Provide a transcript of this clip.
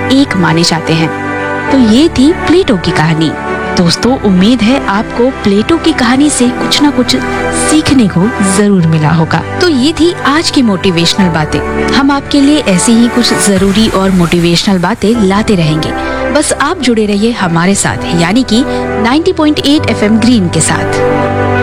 एक माने जाते हैं। तो ये थी प्लेटो की कहानी। दोस्तों, उम्मीद है आपको प्लेटो की कहानी से कुछ ना कुछ सीखने को जरूर मिला होगा। तो ये थी आज की मोटिवेशनल बातें। हम आपके लिए ऐसी ही कुछ जरूरी और मोटिवेशनल बातें लाते रहेंगे। बस आप जुड़े रहिए हमारे साथ, यानी कि 90.8 FM ग्रीन के साथ।